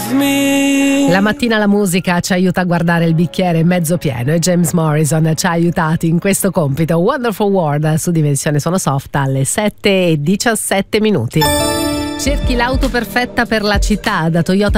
La mattina la musica ci aiuta a guardare il bicchiere mezzo pieno e James Morrison ci ha aiutati in questo compito. Wonderful World su Dimensione Sono Soft alle 7:17. Cerchi l'auto perfetta per la città da Toyota